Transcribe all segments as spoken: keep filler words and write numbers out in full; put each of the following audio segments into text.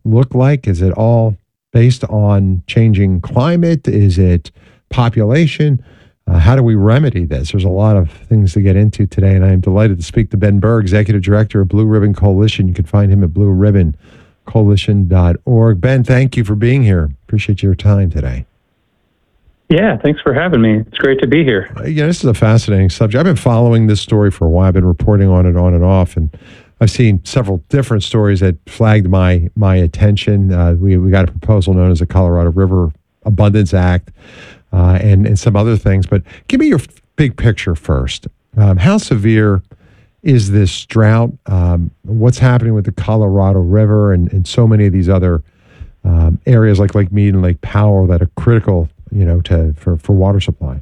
look like? Is it all based on changing climate? Is it population? Uh, how do we remedy this? There's a lot of things to get into today, and I am delighted to speak to Ben Burr, Executive Director of Blue Ribbon Coalition. You can find him at blue ribbon coalition dot org. Ben, thank you for being here. Appreciate your time today. Yeah, thanks for having me. It's great to be here. Uh, yeah, this is a fascinating subject. I've been following this story for a while. I've been reporting on it on and off, and I've seen several different stories that flagged my my attention. Uh, we, we got a proposal known as the Colorado River Abundance Act uh, and, and some other things. But give me your f- big picture first. Um, how severe is this drought? Um, what's happening with the Colorado River and, and so many of these other um, areas like Lake Mead and Lake Powell that are critical, you know, to for, for water supply?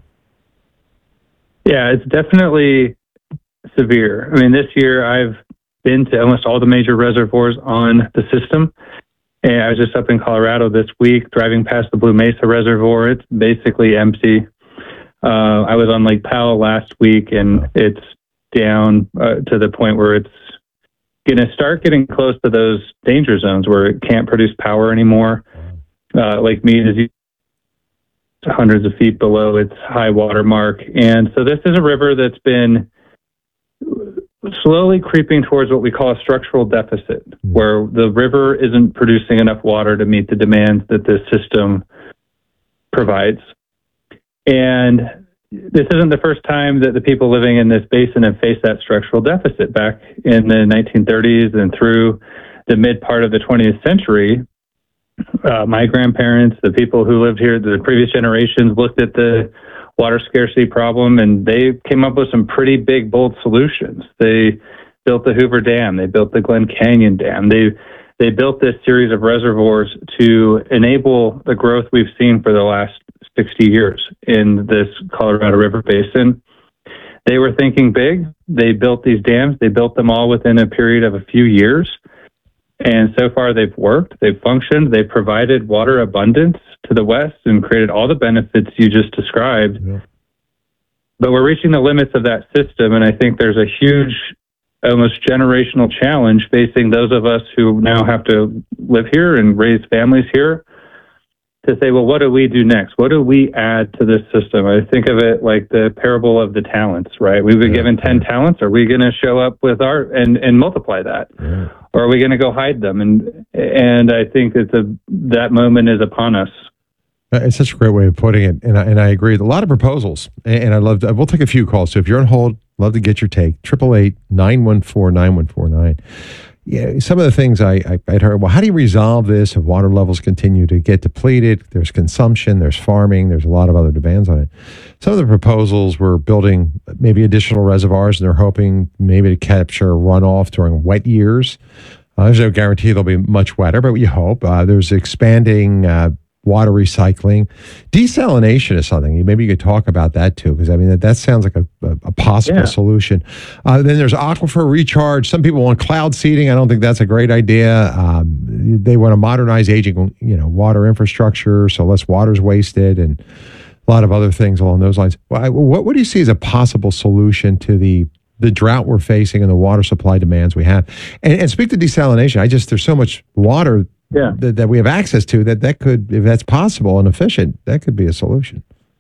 Yeah, it's definitely severe. I mean, this year I've been to almost all the major reservoirs on the system. And I was just up in Colorado this week, driving past the Blue Mesa Reservoir. It's basically empty. Uh, I was on Lake Powell last week, and it's down uh, to the point where it's going to start getting close to those danger zones where it can't produce power anymore. Uh, Lake Mead is hundreds of feet below its high water mark. And so this is a river that's been slowly creeping towards what we call a structural deficit, mm-hmm. where the river isn't producing enough water to meet the demands that this system provides. And this isn't the first time that the people living in this basin have faced that structural deficit. Back in the nineteen thirties and through the mid part of the twentieth century, uh, my grandparents, the people who lived here, the previous generations, looked at the water scarcity problem, and they came up with some pretty big, bold solutions. They built the Hoover Dam. They built the Glen Canyon Dam. They they built this series of reservoirs to enable the growth we've seen for the last sixty years in this Colorado River Basin. They were thinking big. They built these dams. They built them all within a period of a few years. And so far they've worked, they've functioned, they've provided water abundance to the west and created all the benefits you just described. Yeah. But we're reaching the limits of that system, and I think there's a huge, almost generational challenge facing those of us who now have to live here and raise families here to say, well, what do we do next? What do we add to this system? I think of it like the parable of the talents, right? We've been yeah. given ten talents. Are we going to show up with our and, and multiply that? Yeah. Or are we going to go hide them? And and I think it's a, that moment is upon us. It's such a great way of putting it, and I, and I agree. A lot of proposals, and I love. To, we'll take a few calls. So if you're on hold, love to get your take. Triple eight nine one four nine one four nine. Yeah, some of the things I, I I'd heard. Well, how do you resolve this if water levels continue to get depleted? There's consumption, there's farming, there's a lot of other demands on it. Some of the proposals were building maybe additional reservoirs, and they're hoping maybe to capture runoff during wet years. Uh, there's no guarantee they'll be much wetter, but we hope. Uh, there's expanding uh, water recycling. Desalination is something. Maybe you could talk about that too, because I mean, that, that sounds like a, a, a possible yeah. solution. Uh, then there's aquifer recharge. Some people want cloud seeding. I don't think that's a great idea. Um, they want to modernize aging, you know, water infrastructure, so less water's wasted, and a lot of other things along those lines. What, what do you see as a possible solution to the the drought we're facing and the water supply demands we have? And, and speak to desalination. I just, there's so much water yeah. that, that we have access to that that could, if that's possible and efficient, that could be a solution.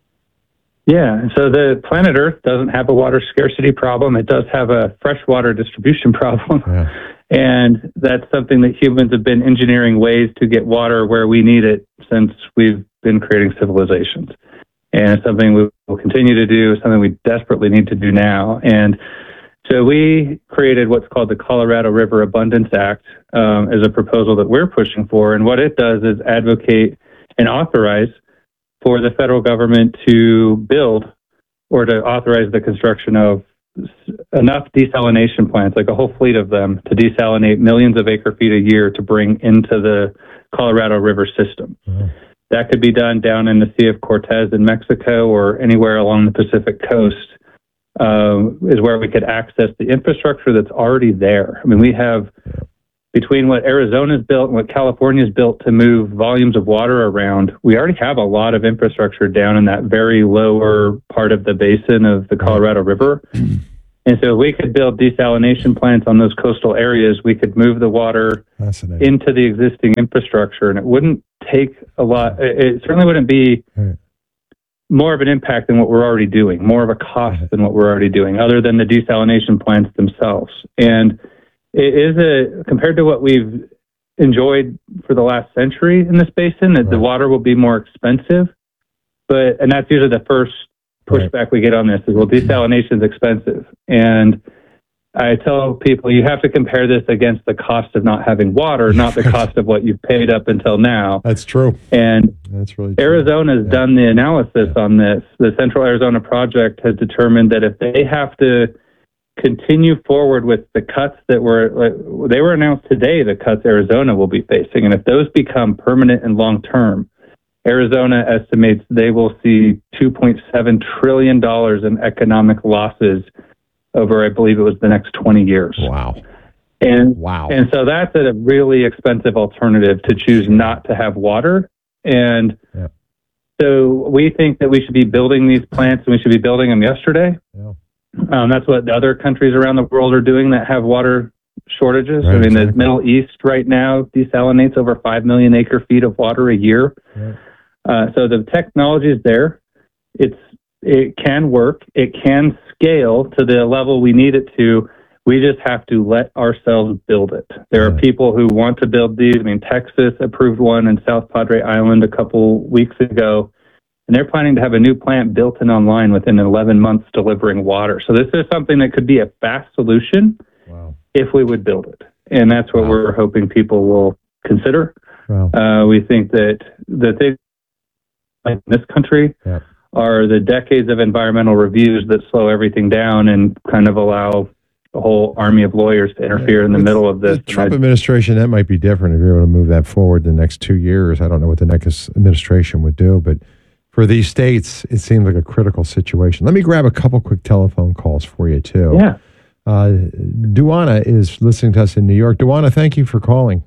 Yeah. So the planet Earth doesn't have a water scarcity problem. It does have a freshwater distribution problem. Yeah. And that's something that humans have been engineering ways to get water where we need it since we've been creating civilizations. And it's something we will continue to do, something we desperately need to do now. And so we created what's called the Colorado River Abundance Act um, as a proposal that we're pushing for. And what it does is advocate and authorize for the federal government to build or to authorize the construction of enough desalination plants, like a whole fleet of them, to desalinate millions of acre feet a year to bring into the Colorado River system. Mm-hmm. That could be done down in the Sea of Cortez in Mexico or anywhere along the Pacific coast, uh, is where we could access the infrastructure that's already there. I mean, we have, between what Arizona's built and what California's built to move volumes of water around, we already have a lot of infrastructure down in that very lower part of the basin of the Colorado River. And so if we could build desalination plants on those coastal areas, we could move the water into the existing infrastructure, and it wouldn't take a lot. It certainly wouldn't be right. more of an impact than what we're already doing, more of a cost than what we're already doing, other than the desalination plants themselves. And it is a, compared to what we've enjoyed for the last century in this basin, that right. the water will be more expensive. But, and that's usually the first pushback right. we get on this is, well, desalination is expensive. And I tell people, you have to compare this against the cost of not having water, not the cost of what you've paid up until now. That's true. And that's really true. Arizona's yeah. done the analysis yeah. on this. The Central Arizona Project has determined that if they have to continue forward with the cuts that were, like, they were announced today, the cuts Arizona will be facing. And if those become permanent and long-term, Arizona estimates they will see two point seven trillion dollars in economic losses over, I believe it was the next twenty years. Wow. And, wow. and so that's a really expensive alternative to choose not to have water. And yeah. so we think that we should be building these plants, and we should be building them yesterday. Yeah. Um, that's what the other countries around the world are doing that have water shortages. Right, I mean, exactly. the Middle East right now desalinates over five million acre feet of water a year. Yeah. Uh, so the technology is there. It's it can work. It can scale to the level we need it to. We just have to let ourselves build it. There yeah. are people who want to build these. I mean, Texas approved one in South Padre Island a couple weeks ago, and they're planning to have a new plant built and online within eleven months delivering water. So this is something that could be a fast solution wow. if we would build it. And that's what wow. we're hoping people will consider. Wow. Uh, we think that the thing in this country yeah. are the decades of environmental reviews that slow everything down and kind of allow a whole army of lawyers to interfere yeah, in the middle of this. The Trump administration, that might be different if you're able to move that forward the next two years. I don't know what the next administration would do, but for these states, it seems like a critical situation. Let me grab a couple quick telephone calls for you, too. Yeah. Uh, Duana is listening to us in New York. Duana, thank you for calling.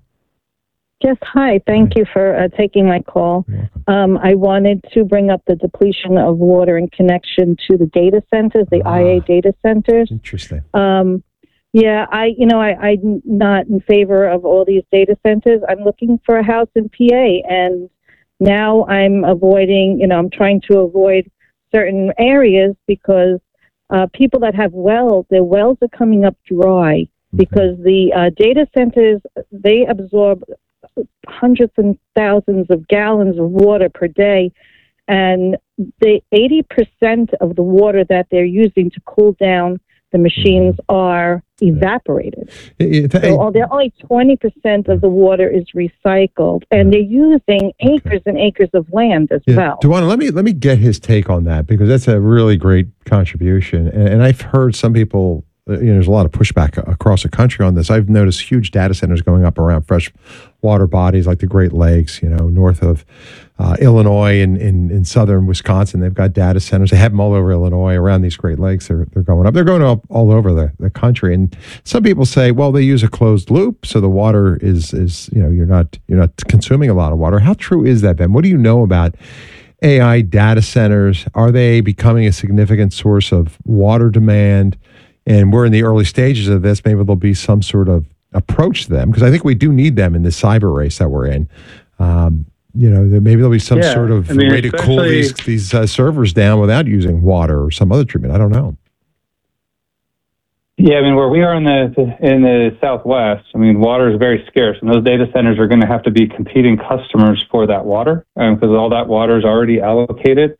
Yes, hi. Thank hi. you for uh, taking my call. Um, I wanted to bring up the depletion of water in connection to the data centers, the ah, I A data centers. Interesting. Um, yeah, I, you know, I, I'm not in favor of all these data centers. I'm looking for a house in P A, and now I'm avoiding, you know, I'm trying to avoid certain areas because uh, people that have wells, their wells are coming up dry mm-hmm. because the uh, data centers, they absorb hundreds and thousands of gallons of water per day, and the eighty percent of the water that they're using to cool down the machines mm-hmm. are evaporated. It, it, so they're only twenty percent of the water is recycled, and they're using acres and acres of land as yeah. well. Duana, let me let me get his take on that, because that's a really great contribution, and, and I've heard some people. You know, there's a lot of pushback across the country on this. I've noticed huge data centers going up around fresh water bodies like the Great Lakes, you know, north of uh, Illinois and in, in southern Wisconsin. They've got data centers. They have them all over Illinois around these Great Lakes. They're, they're going up. They're going up all over the, the country. And some people say, well, they use a closed loop, so the water is, is, you know, you're not, you're not consuming a lot of water. How true is that, Ben? What do you know about A I data centers? Are they becoming a significant source of water demand? And we're in the early stages of this. Maybe there'll be some sort of approach to them, because I think we do need them in this cyber race that we're in. Um, you know, maybe there'll be some yeah, sort of I mean, way to cool these these uh, servers down without using water or some other treatment. I don't know. Yeah, I mean, where we are in the in the Southwest, I mean, water is very scarce, and those data centers are going to have to be competing customers for that water, because um, all that water is already allocated.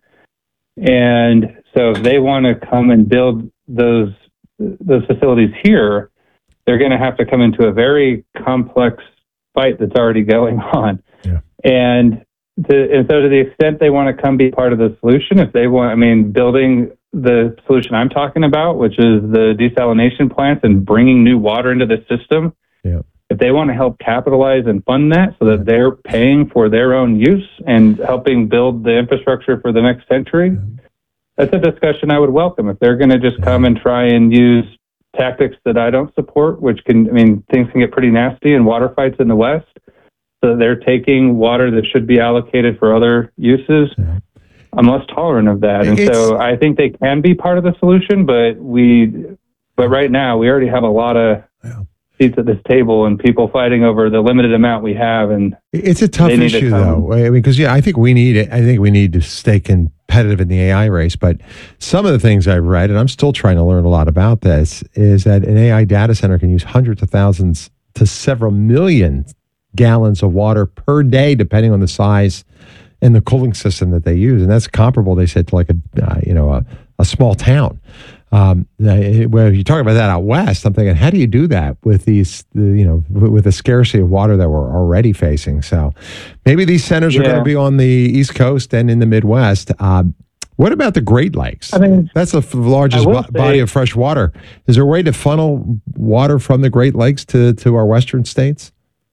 And so if they want to come and build those those facilities here, they're going to have to come into a very complex fight that's already going on. Yeah. And, to, and so to the extent they want to come be part of the solution, if they want, I mean, building the solution I'm talking about, which is the desalination plants and bringing new water into the system, yeah. if they want to help capitalize and fund that so that they're paying for their own use and helping build the infrastructure for the next century, yeah. that's a discussion I would welcome. If they're going to just come and try and use tactics that I don't support, which can, I mean, things can get pretty nasty in water fights in the West. So they're taking water that should be allocated for other uses. Yeah. I'm less tolerant of that. And it's, so I think they can be part of the solution, but we, But right now, we already have a lot of Yeah. seats at this table and people fighting over the limited amount we have. And It's a tough They need to issue, come. though. I mean, because yeah, I think we need it. I think we need to stay competitive in the A I race. But some of the things I've read, and I'm still trying to learn a lot about this, is that an A I data center can use hundreds of thousands to several million gallons of water per day, depending on the size and the cooling system that they use, and that's comparable, they said, to like a uh, you know a, a small town. Um, well, you talk about that out west, I'm thinking, how do you do that with these, the, you know, with, with the scarcity of water that we're already facing? So maybe these centers are Yeah. going to be on the East Coast and in the Midwest. Um, what about the Great Lakes? I mean, That's the f- largest I will bo- body say- of fresh water. Is there a way to funnel water from the Great Lakes to, to our western states?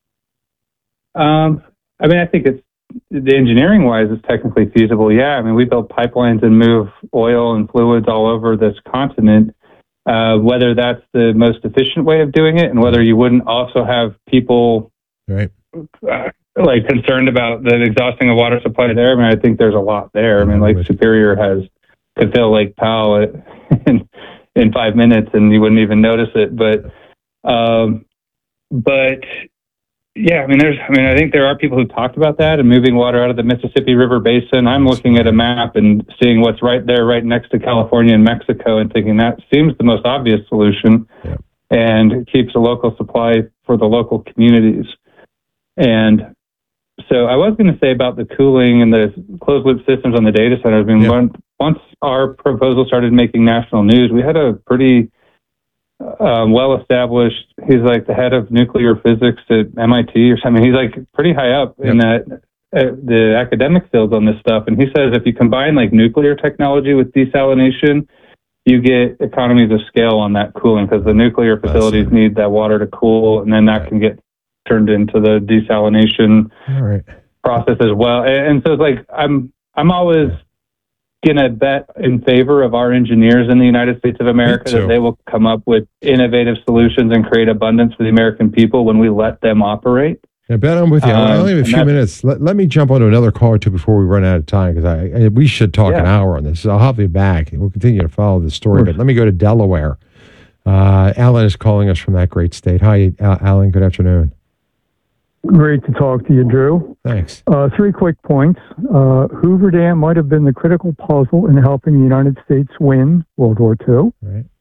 Um, I mean, I think it's the engineering wise, it's technically feasible. Yeah. I mean, we build pipelines and move oil and fluids all over this continent. Uh, whether that's the most efficient way of doing it, and whether you wouldn't also have people Right. uh, like concerned about the exhausting of water supply there. I mean, I think there's a lot there. I mean, Lake Superior has could fill Lake Powell at, in in five minutes, and you wouldn't even notice it. But, um, but yeah, I mean, there's. I mean, I think there are people who talked about that and moving water out of the Mississippi River Basin. I'm looking at a map and seeing what's right there, right next to California and Mexico, and thinking that seems the most obvious solution, Yeah. and keeps a local supply for the local communities. And so I was going to say about the cooling and the closed loop systems on the data centers. I mean, Yeah. when, once our proposal started making national news, we had a pretty um, well-established, he's like the head of nuclear physics at M I T or something. He's like pretty high up in that uh, the academic fields on this stuff. And he says if you combine like nuclear technology with desalination, you get economies of scale on that cooling, because the nuclear facilities need that water to cool, and then that can get turned into the desalination All right. process as well. And, and so it's like I'm I'm always gonna bet in favor of our engineers in the United States of America too. that they will come up with innovative solutions and create abundance for the American people when we let them operate. Yeah, Ben, I'm with you. I Um, only have a and few that's- minutes. Let, let me jump onto another call or two before we run out of time, because I, I we should talk an Yeah. hour on this. I'll have you back. We'll continue to follow the story, but let me go to Delaware. Uh, Alan is calling us from that great state. Hi, Al- Alan. Good afternoon. Great to talk to you, Drew. Thanks. Uh, three quick points. Uh, Hoover Dam might have been the critical puzzle in helping the United States win World War Two. All right.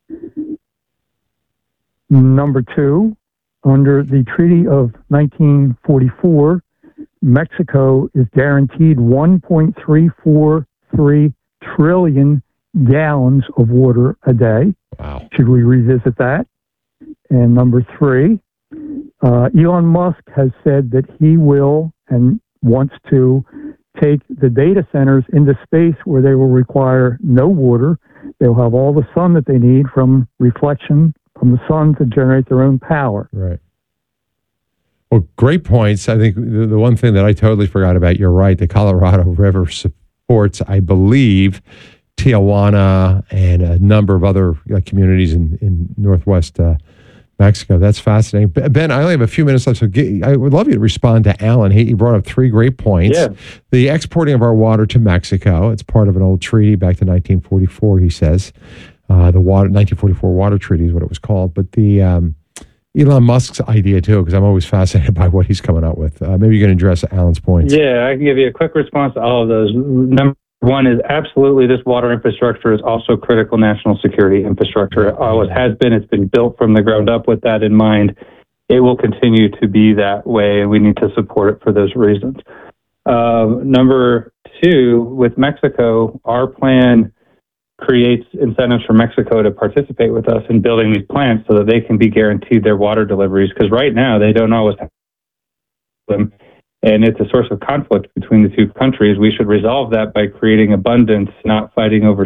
Number two, under the Treaty of nineteen forty-four, Mexico is guaranteed one point three four three trillion gallons of water a day. Wow. Should we revisit that? And number three, uh, Elon Musk has said that he will and wants to take the data centers into space where they will require no water. They'll have all the sun that they need from reflection from the sun to generate their own power. Right. Well, great points. I think the, the one thing that I totally forgot about, you're right, the Colorado River supports, I believe, Tijuana and a number of other uh, communities in, in northwest uh, Mexico. That's fascinating. B- Ben, I only have a few minutes left, so get, I would love you to respond to Alan. He, he brought up three great points. Yeah. The exporting of our water to Mexico, it's part of an old treaty back to nineteen forty-four, he says. Uh, the water nineteen forty-four Water Treaty is what it was called. But the um, Elon Musk's idea, too, because I'm always fascinated by what he's coming up with. Uh, maybe you can address Alan's points. Yeah, I can give you a quick response to all of those. Number one is absolutely this water infrastructure is also critical national security infrastructure. It always has been. It's been built from the ground up with that in mind. It will continue to be that way, and we need to support it for those reasons. Uh, number two, with Mexico, our plan creates incentives for Mexico to participate with us in building these plants so that they can be guaranteed their water deliveries, because right now they don't always have them. And it's a source of conflict between the two countries. We should resolve that by creating abundance, not fighting over.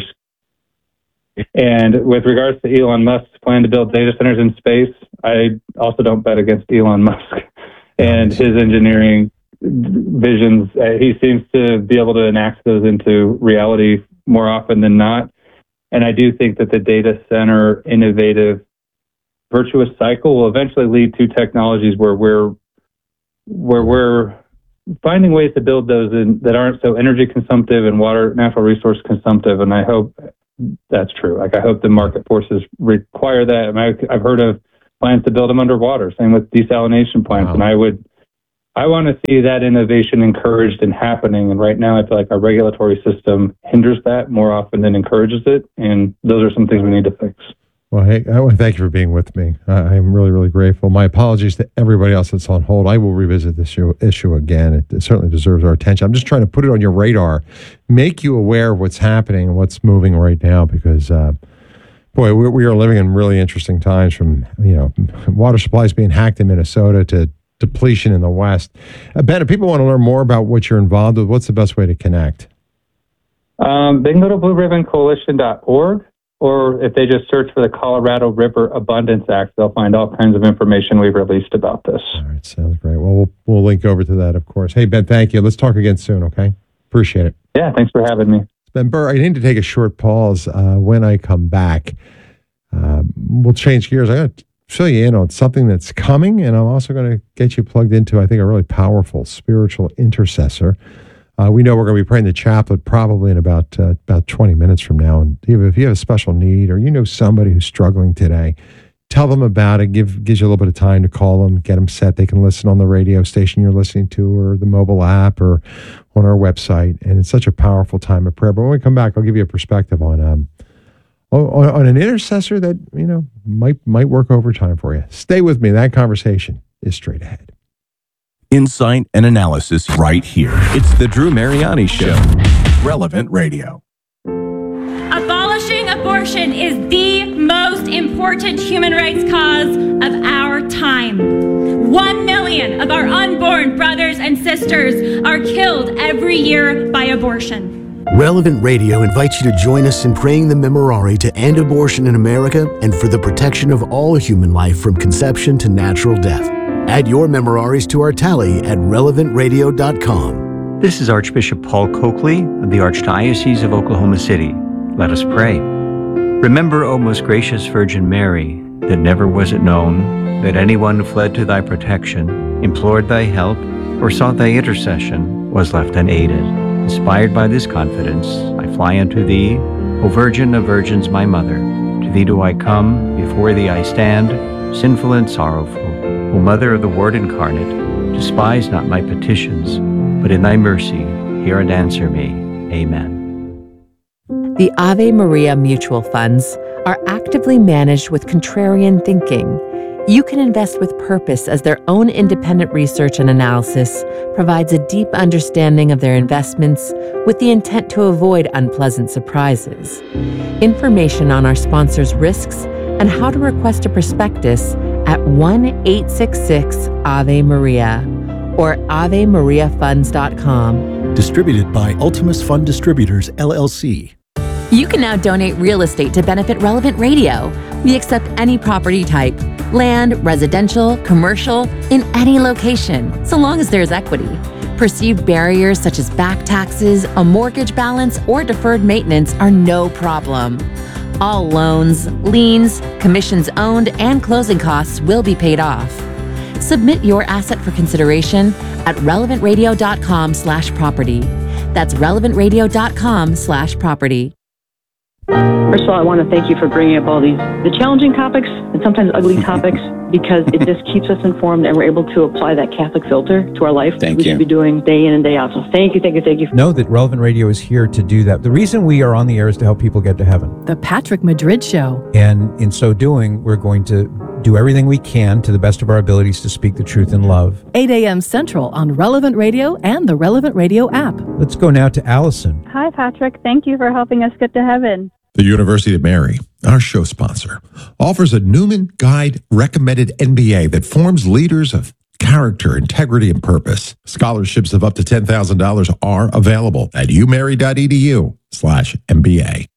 And with regards to Elon Musk's plan to build data centers in space, I also don't bet against Elon Musk and his engineering visions. Uh, He seems to be able to enact those into reality more often than not. And I do think that the data center innovative virtuous cycle will eventually lead to technologies where we're where we're finding ways to build those in, that aren't so energy consumptive and water natural resource consumptive. And I hope that's true. Like, I hope the market forces require that. I mean, I've heard of plans to build them underwater, same with desalination plants. Wow. And I would, I want to see that innovation encouraged and happening. And right now, I feel like our regulatory system hinders that more often than encourages it. And those are some things we need to fix. Well, hey, I want to thank you for being with me. I, I'm really, really grateful. My apologies to everybody else that's on hold. I will revisit this issue, issue again. It, it certainly deserves our attention. I'm just trying to put it on your radar, make you aware of what's happening and what's moving right now, because, uh, boy, we, we are living in really interesting times, from, you know, water supplies being hacked in Minnesota to depletion in the West. Uh, Ben, if people want to learn more about what you're involved with, what's the best way to connect? Um, they can go to blue ribbon coalition dot org. Or if they just search for the Colorado River Abundance Act, they'll find all kinds of information we've released about this. All right, sounds great. Well, we'll, we'll link over to that, of course. Hey, Ben, thank you. Let's talk again soon, okay? Appreciate it. Yeah, thanks for having me. Ben Burr, I need to take a short pause. Uh, when I come back, uh, we'll change gears. I'm going to fill you in on something that's coming, and I'm also going to get you plugged into, I think, a really powerful spiritual intercessor. Uh, we know we're going to be praying the chaplet probably in about uh, about twenty minutes from now. And if you have a special need, or you know somebody who's struggling today, tell them about it. Give gives you a little bit of time to call them, get them set. They can listen on the radio station you're listening to, or the mobile app, or on our website. And it's such a powerful time of prayer. But when we come back, I'll give you a perspective on um on, on an intercessor that, you know, might might work overtime for you. Stay with me. That conversation is straight ahead. Insight and analysis right here. It's the Drew Mariani Show. Relevant Radio. Abolishing abortion is the most important human rights cause of our time. One million of our unborn brothers and sisters are killed every year by abortion. Relevant Radio invites you to join us in praying the Memorare to end abortion in America and for the protection of all human life from conception to natural death. Add your memoraries to our tally at relevant radio dot com. This is Archbishop Paul Coakley of the Archdiocese of Oklahoma City. Let us pray. Remember, O most gracious Virgin Mary, that never was it known that anyone who fled to thy protection, implored thy help, or sought thy intercession was left unaided. Inspired by this confidence, I fly unto thee, O Virgin of Virgins, my Mother. To thee do I come, before thee I stand, sinful and sorrowful. O Mother of the Word incarnate, despise not my petitions, but in thy mercy hear and answer me. Amen. The Ave Maria mutual funds are actively managed with contrarian thinking. You can invest with purpose, as their own independent research and analysis provides a deep understanding of their investments with the intent to avoid unpleasant surprises. Information on our sponsors' risks and how to request a prospectus at one eight six six Ave Maria or ave maria funds dot com. Distributed by Ultimus Fund Distributors, L L C. You can now donate real estate to benefit Relevant Radio. We accept any property type, land, residential, commercial, in any location, so long as there's equity. Perceived barriers such as back taxes, a mortgage balance, or deferred maintenance are no problem. All loans, liens, commissions owned, and closing costs will be paid off. Submit your asset for consideration at relevant radio dot com slash property. That's relevant radio dot com slash property. First of all, I want to thank you for bringing up all these the challenging topics and sometimes ugly topics, because it just keeps us informed and we're able to apply that Catholic filter to our life. Thank we you. should be doing day in and day out. So thank you, thank you, thank you. Know that Relevant Radio is here to do that. The reason we are on the air is to help people get to heaven. The Patrick Madrid Show. And in so doing, we're going to do everything we can to the best of our abilities to speak the truth in love. eight a.m. Central on Relevant Radio and the Relevant Radio app. Let's go now to Allison. Hi, Patrick. Thank you for helping us get to heaven. The University of Mary, our show sponsor, offers a Newman Guide recommended M B A that forms leaders of character, integrity, and purpose. Scholarships of up to ten thousand dollars are available at umary.edu slash MBA.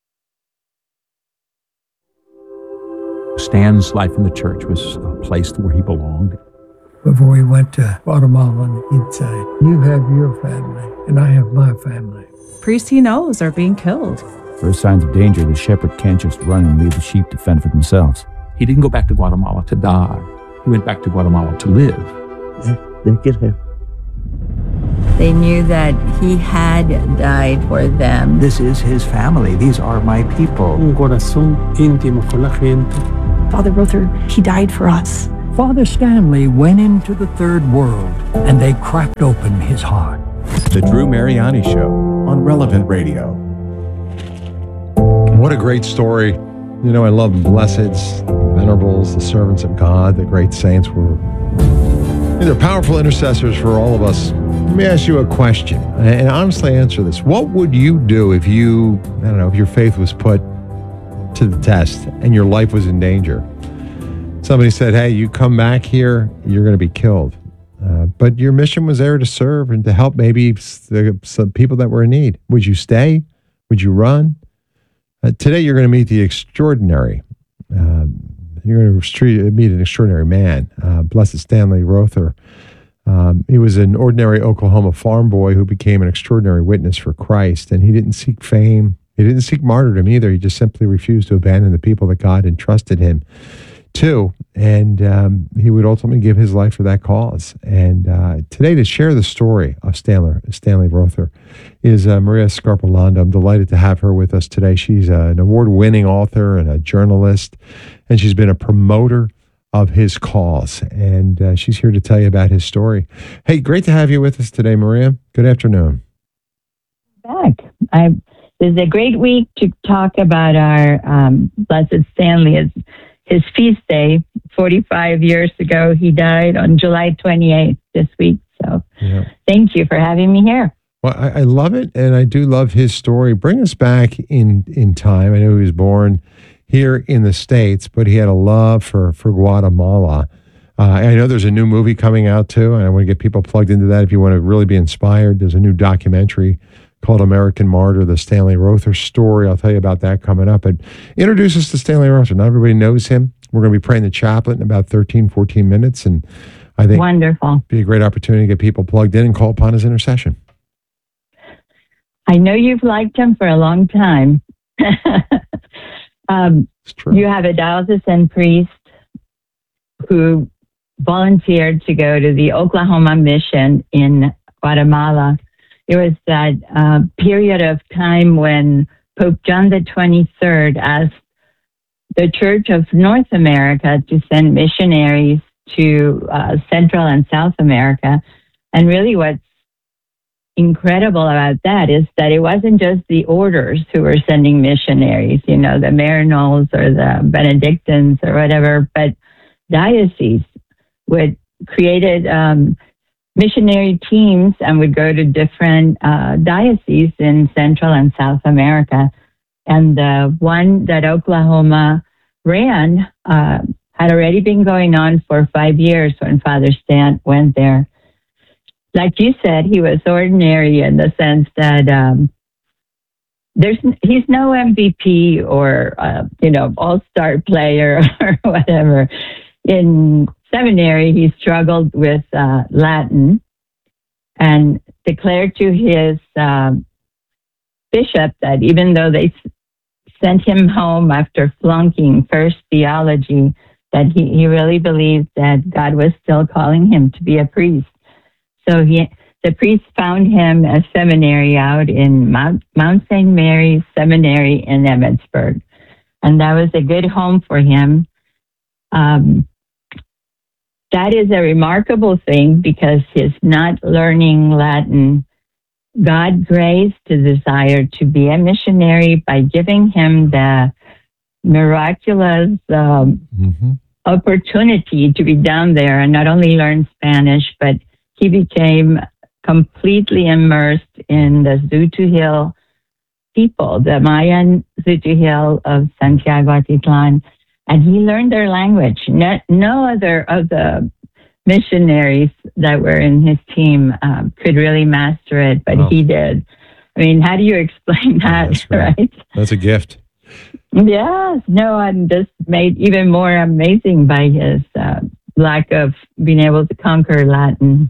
Stan's life in the church was a place where he belonged. Before he went to Guatemala, he'd say, you have your family, and I have my family. Priests he knows are being killed. First signs of danger, the shepherd can't just run and leave the sheep to fend for themselves. He didn't go back to Guatemala to die. He went back to Guatemala to live. Yeah, they get him. They knew that he had died for them. This is his family. These are my people. Un corazón íntimo con la gente. Father Rother, he died for us. Father Stanley went into the third world, and they cracked open his heart. The Drew Mariani Show on Relevant Radio. What a great story. You know, I love blesseds, venerables, the servants of God, the great saints were. They're powerful intercessors for all of us. Let me ask you a question, and honestly answer this. What would you do if you, I don't know, if your faith was put to the test and your life was in danger? Somebody said, hey, you come back here, you're going to be killed. Uh, but your mission was there to serve and to help maybe the, some people that were in need. Would you stay? Would you run? Uh, today, you're going to meet the extraordinary. Um, you're going to meet an extraordinary man, uh, Blessed Stanley Rother. Um, he was an ordinary Oklahoma farm boy who became an extraordinary witness for Christ, and he didn't seek fame. He didn't seek martyrdom either. He just simply refused to abandon the people that God entrusted him to, and um, he would ultimately give his life for that cause. And uh, today, to share the story of Stanley, Stanley Rother is uh, Maria Scarpolando. I'm delighted to have her with us today. She's uh, an award-winning author and a journalist, and she's been a promoter of his cause, and uh, she's here to tell you about his story. Hey, great to have you with us today, Maria. Good afternoon. Back. I, this is a great week to talk about our um, Blessed Stanley. It's his feast day. forty-five years ago, he died on July twenty-eighth this week. So yeah. Thank you for having me here. Well, I, I love it, and I do love his story. Bring us back in, in time. I know he was born here in the States, but he had a love for, for Guatemala. Uh, I know there's a new movie coming out, too, and I want to get people plugged into that if you want to really be inspired. There's a new documentary called American Martyr, the Stanley Rother story. I'll tell you about that coming up. But introduce us to Stanley Rother. Not everybody knows him. We're going to be praying the chaplet in about thirteen, fourteen minutes, and I think wonderful. It'd be a great opportunity to get people plugged in and call upon his intercession. I know you've liked him for a long time. um, you have a diocesan priest who volunteered to go to the Oklahoma mission in Guatemala. It was that uh, period of time when Pope John the twenty-third asked the Church of North America to send missionaries to uh, Central and South America. And really what's incredible about that is that it wasn't just the orders who were sending missionaries, you know, the Maryknols or the Benedictines or whatever, but dioceses would created um, missionary teams and would go to different uh, dioceses in Central and South America. And the one that Oklahoma ran uh, had already been going on for five years when Father Stant went there. Like you said, he was ordinary in the sense that um, there's he's no M V P or uh, you know all-star player or whatever. In seminary, he struggled with uh, Latin and declared to his um, bishop that even though they s- sent him home after flunking first theology, that he, he really believed that God was still calling him to be a priest. So he, the priest found him a seminary out in Mount, Mount Saint Mary's Seminary in Emmetsburg. And that was a good home for him. Um, that is a remarkable thing because his not learning Latin, God graced his desire to be a missionary by giving him the miraculous um, mm-hmm. opportunity to be down there and not only learn Spanish, but he became completely immersed in the Zutuhil people, the Mayan Zutuhil of Santiago Atitlan, and he learned their language. No, no other of the missionaries that were in his team um, could really master it, but wow. he did. I mean, how do you explain that, yeah, right? That's a gift. Yes, no, I'm just made even more amazing by his uh, lack of being able to conquer Latin.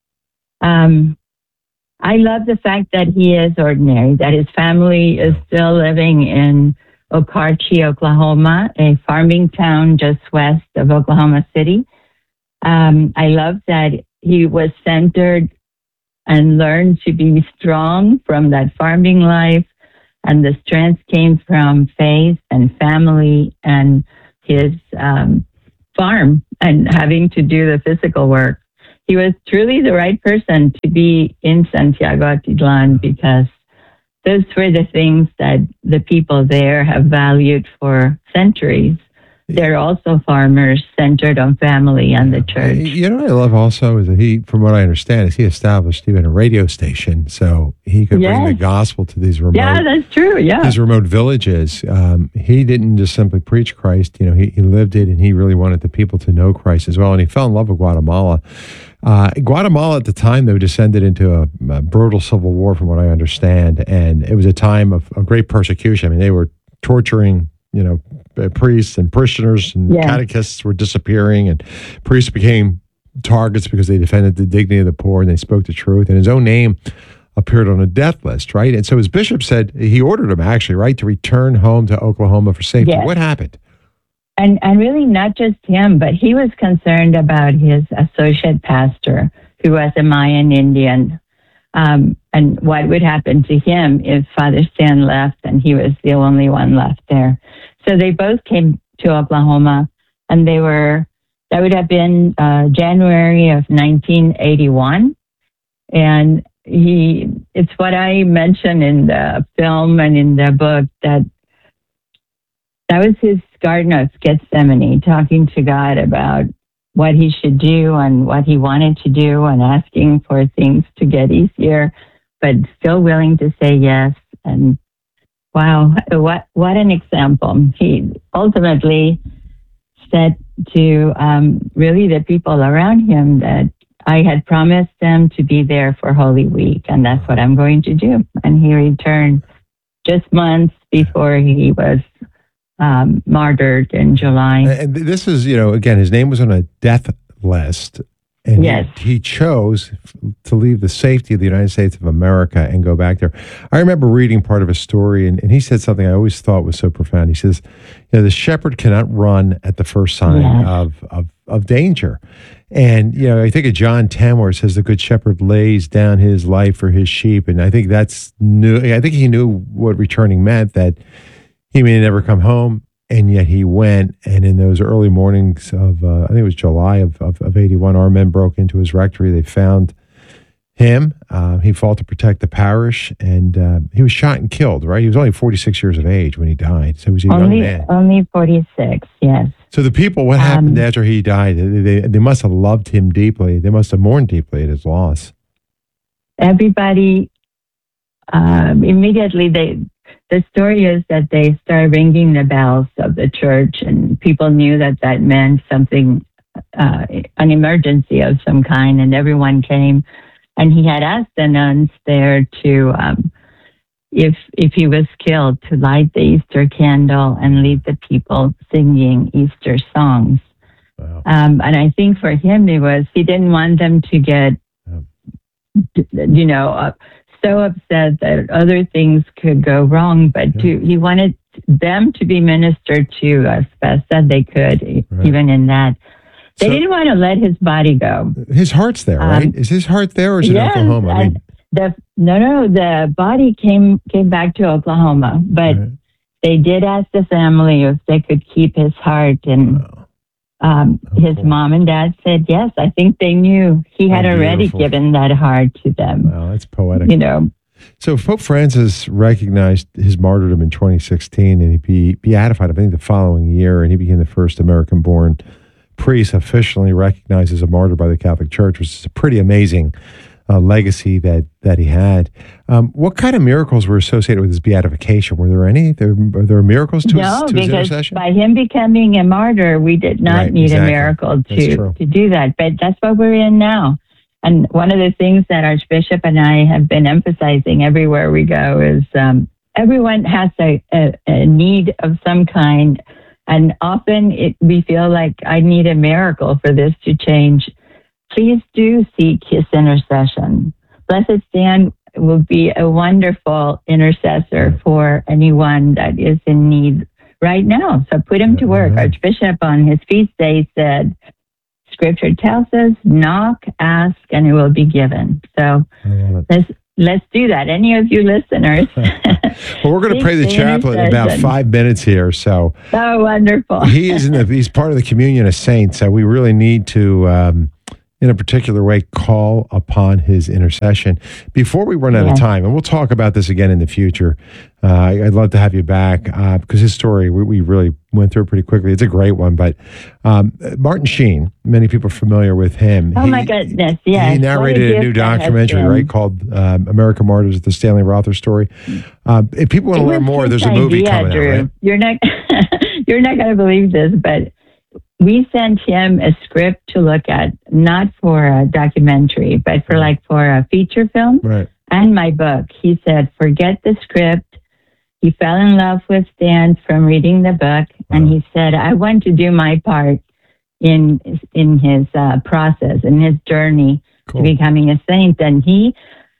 Um, I love the fact that he is ordinary, that his family is still living in Okarche, Oklahoma, a farming town just west of Oklahoma City. Um, I love that he was centered and learned to be strong from that farming life. And the strength came from faith and family and his um, farm and having to do the physical work. He was truly the right person to be in Santiago Atitlan because those were the things that the people there have valued for centuries. They're also farmers centered on family and the church. You know what I love also is that he, from what I understand, is he established even a radio station so he could Yes. bring the gospel to these remote, Yeah, that's true. Yeah. these remote villages. Um, he didn't just simply preach Christ. You know, he, he lived it, and he really wanted the people to know Christ as well. And he fell in love with Guatemala. Uh, Guatemala at the time, though, descended into a, a brutal civil war, from what I understand, and it was a time of, of great persecution. I mean, they were torturing, you know, priests and parishioners, and Yeah. catechists were disappearing, and priests became targets because they defended the dignity of the poor and they spoke the truth. And his own name appeared on a death list, right? And so his bishop said he ordered him actually, right, to return home to Oklahoma for safety. Yes. What happened? And, and really not just him, but he was concerned about his associate pastor, who was a Mayan Indian, um, and what would happen to him if Father Stan left and he was the only one left there. So they both came to Oklahoma, and they were, that would have been uh, January of nineteen eighty-one. And he, it's what I mentioned in the film and in the book, that that was his Garden of Gethsemane, talking to God about what he should do and what he wanted to do and asking for things to get easier, but still willing to say yes. And wow, what what an example. He ultimately said to um, really the people around him that I had promised them to be there for Holy Week, and that's what I'm going to do. And he returned just months before he was um, martyred in July. And this is, you know, again, his name was on a death list. And Yes. he, he chose to leave the safety of the United States of America and go back there. I remember reading part of his story, and, and he said something I always thought was so profound. He says, you know, the shepherd cannot run at the first sign Yes. of, of, of danger. And, you know, I think of John ten, where it says the good shepherd lays down his life for his sheep. And I think that's new. I think he knew what returning meant, that he may never come home. And yet he went, and in those early mornings of, uh, I think it was July of, of, of eighty-one, our men broke into his rectory. They found him. Uh, he fought to protect the parish, and uh, he was shot and killed, right? He was only forty-six years of age when he died, so he was a Only, young man. only forty-six, yes. So the people, what happened after he died? They, they, they must have loved him deeply. They must have mourned deeply at his loss. Everybody, um, immediately, they, the story is that they started ringing the bells of the church, and people knew that that meant something, uh, an emergency of some kind, and everyone came. And he had asked the nuns there to, um, if if he was killed, to light the Easter candle and lead the people singing Easter songs. Wow. Um, and I think for him, it was, he didn't want them to get, you know, uh, so upset that other things could go wrong, but Yeah. to, he wanted them to be ministered to as best that they could, e- Right. even in that. They So- didn't want to let his body go. His heart's there, Um, right? Is his heart there, or is it Yes, Oklahoma? I mean, and the no, no, the body came came back to Oklahoma, but Right. they did ask the family if they could keep his heart, and um, Oh, his cool. mom and dad said yes. I think they knew he had Oh, already beautiful. given that heart to them. wow, that's poetic. You know, So Pope Francis recognized his martyrdom in twenty sixteen, and he be beatified, I think, the following year, and he became the first American-born priest officially recognized as a martyr by the Catholic Church, which is a pretty amazing uh, legacy that that he had. Um, what kind of miracles were associated with his beatification? Were there any? There, were there miracles to, no, his, to his because intercession? by him becoming a martyr, we did not Right, need exactly. a miracle That's to true. to do that. But that's what we're in now. And one of the things that Archbishop and I have been emphasizing everywhere we go is um, everyone has a, a, a need of some kind. And often it, we feel like I need a miracle for this to change. Please do seek his intercession. Blessed Stan will be a wonderful intercessor for anyone that is in need right now. So put him to work. Yeah. Archbishop on his feast day said, scripture tells us, knock, ask, and it will be given. So let's let's do that. Any of you listeners? Well, we're going to pray the chaplain in about five minutes here. So, oh, wonderful. he is in the, he's part of the communion of saints. So we really need to, um, in a particular way, call upon his intercession. Before we run out Yes. of time, and we'll talk about this again in the future, uh, I'd love to have you back uh, because his story, we, we really went through it pretty quickly. It's a great one. But um, Martin Sheen, many people are familiar with him. Oh, He- my goodness. Yes. He narrated a new documentary, right, called um, American Martyrs, the Stanley Rother story. Um, if people want to learn more, there's a movie coming Drew. out, right? You're not, you're not going to believe this, but we sent him a script to look at, not for a documentary, but for like for a feature film Right. and my book. He said, forget the script. He fell in love with Stan from reading the book, and he said, I want to do my part in in his uh, process, in his journey Cool. to becoming a saint. And he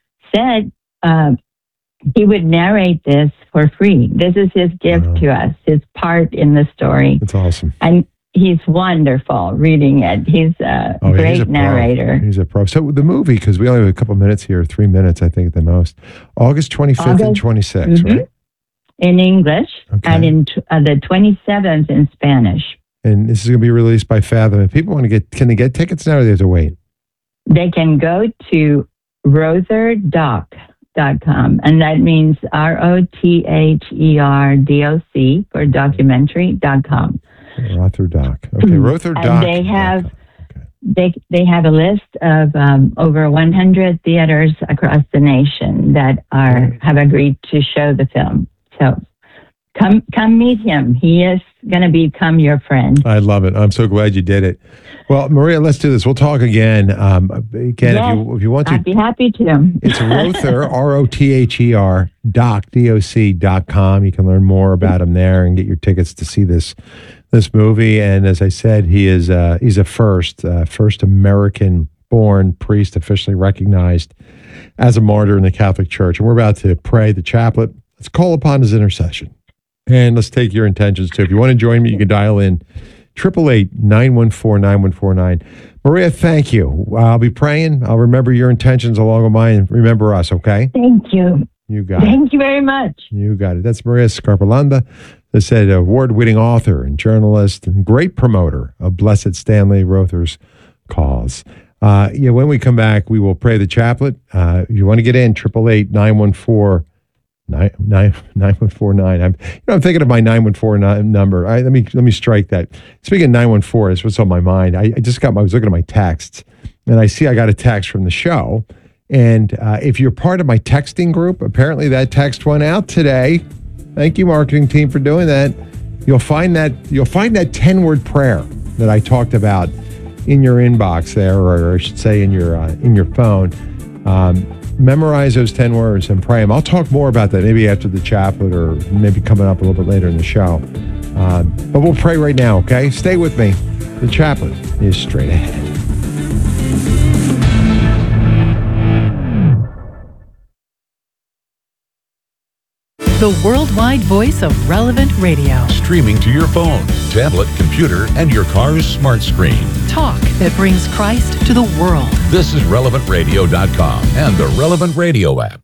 said uh, he would narrate this for free. This is his gift to us, his part in the story. That's awesome. And he's wonderful reading it. He's a Oh, great he's a pro. narrator. He's a pro. So the movie, because we only have a couple minutes here, three minutes, I think, at the most. August twenty-fifth and August- twenty-sixth, Mhm. right? In English and in t- uh, the twenty-seventh in Spanish. And this is going to be released by Fathom. If people want to get, can they get tickets now or they have to wait? They can go to rother doc dot com, and that means R O T H E R D O C for documentary dot com. Rother Doc. Okay, Rother Doc. And they have they they have a list of um, over one hundred theaters across the nation that are have agreed to show the film. So come come meet him. He is going to become your friend. I love it. I'm so glad you did it. Well, Maria, let's do this. We'll talk again. Um, again, Yes, if you if you want to, I'd be happy to. it's Rother, R O T H E R, doc, D O C dot com. You can learn more about him there and get your tickets to see this this movie. And as I said, he is uh, he's a first, uh, first American-born priest officially recognized as a martyr in the Catholic Church. And we're about to pray the chaplet. Let's call upon his intercession. And let's take your intentions too. If you want to join me, you can dial in eight eight eight, nine one four, nine one four nine. Maria, thank you. I'll be praying. I'll remember your intentions along with mine. Remember us, okay? Thank you. You got it. Thank you very much. You got it. That's Maria Scarpalanda, that said, award-winning author and journalist and great promoter of Blessed Stanley Rother's cause. Uh, yeah, when we come back, we will pray the chaplet. Uh, if you want to get in, eight eight eight, nine one four, nine one four nine. I'm, you know, I'm thinking of my nine one four number. I, let me let me strike that. Speaking of nine one four, is what's on my mind. I, I just got my, I was looking at my texts, and I see I got a text from the show. And uh, if you're part of my texting group, apparently that text went out today. Thank you, marketing team, for doing that. You'll find that you'll find that ten-word prayer that I talked about in your inbox there, or I should say in your uh, in your phone. Um, memorize those ten words and pray them. I'll talk more about that maybe after the chaplet or maybe coming up a little bit later in the show. Um, but we'll pray right now, okay? Stay with me. The chaplet is straight ahead. The worldwide voice of Relevant Radio. Streaming to your phone, tablet, computer, and your car's smart screen. Talk that brings Christ to the world. This is relevant radio dot com and the Relevant Radio app.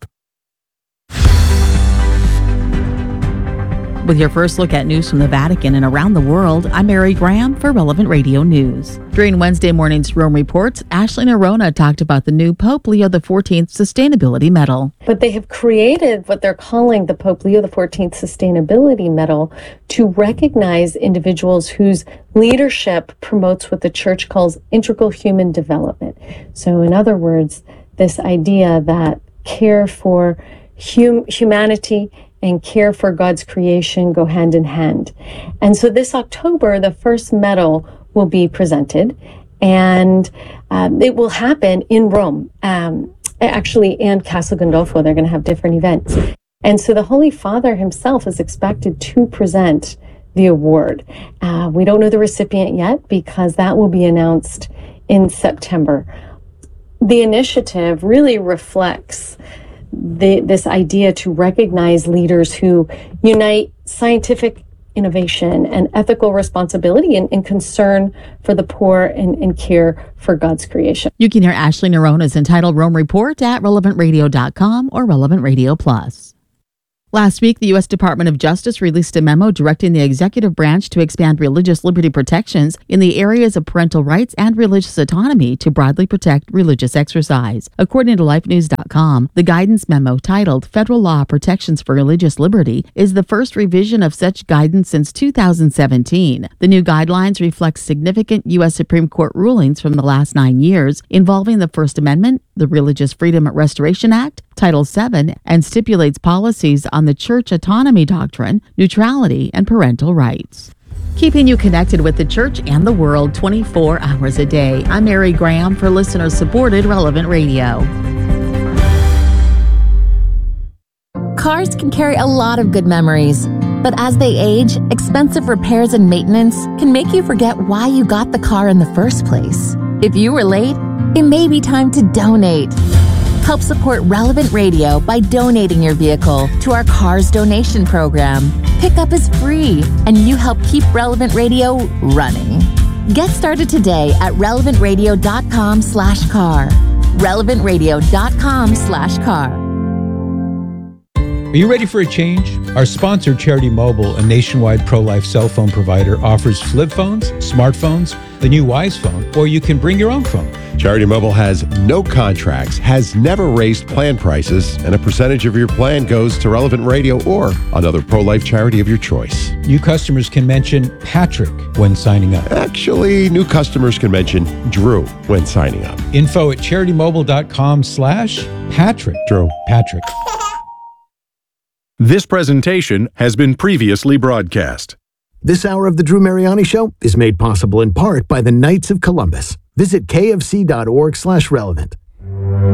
With your first look at news from the Vatican and around the world, I'm Mary Graham for Relevant Radio News. During Wednesday morning's Rome Reports, Ashley Nerona talked about the new Pope Leo the fourteenth Sustainability Medal. But they have created what they're calling the Pope Leo the fourteenth Sustainability Medal to recognize individuals whose leadership promotes what the Church calls integral human development. So in other words, this idea that care for hum- humanity and care for God's creation go hand in hand. And so this October, the first medal will be presented, and um, it will happen in Rome, um, actually, and Castel Gandolfo. They're going to have different events. And so the Holy Father himself is expected to present the award. Uh, we don't know the recipient yet because that will be announced in September. The initiative really reflects The, this idea to recognize leaders who unite scientific innovation and ethical responsibility and, and concern for the poor and, and care for God's creation. You can hear Ashley Nerona's entitled Rome Report at relevant radio dot com or Relevant Radio Plus. Last week, the U S Department of Justice released a memo directing the executive branch to expand religious liberty protections in the areas of parental rights and religious autonomy to broadly protect religious exercise. According to life news dot com, the guidance memo titled Federal Law Protections for Religious Liberty is the first revision of such guidance since two thousand seventeen. The new guidelines reflect significant U S Supreme Court rulings from the last nine years involving the First Amendment, the Religious Freedom Restoration Act, Title seven, and stipulates policies on the church autonomy doctrine, neutrality, and parental rights. Keeping you connected with the church and the world twenty-four hours a day. I'm Mary Graham for listener-supported Relevant Radio. Cars can carry a lot of good memories, but as they age, expensive repairs and maintenance can make you forget why you got the car in the first place. If you were late, it may be time to donate. Help support Relevant Radio by donating your vehicle to our Cars Donation Program. Pickup is free, and you help keep Relevant Radio running. Get started today at relevant radio dot com slash car. relevant radio dot com slash car. Are you ready for a change? Our sponsor, Charity Mobile, a nationwide pro-life cell phone provider, offers flip phones, smartphones, the new Wise phone, or you can bring your own phone. Charity Mobile has no contracts, has never raised plan prices, and a percentage of your plan goes to Relevant Radio or another pro-life charity of your choice. New customers can mention Patrick when signing up. Actually, new customers can mention Drew when signing up. Info at charity mobile dot com slash Patrick. Drew. Patrick. This presentation has been previously broadcast. This hour of the Drew Mariani Show is made possible in part by the Knights of Columbus. Visit kfc dot org slash relevant.